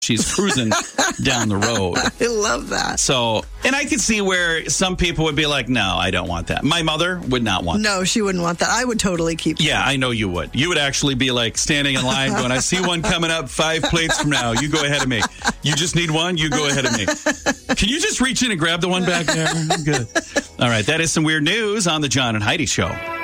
She's cruising down the road. I love that. So, and I could see where some people would be like, no, I don't want that. My mother would not want that. No, she wouldn't want that. I would totally keep that. Yeah, I know you would. You would actually be like standing in line going, I see one coming up 5 plates from now. You go ahead of me. You just need one? You go ahead of me. Can you just reach in and grab the one back there? I'm good. All right, that is some weird news on the John and Heidi Show.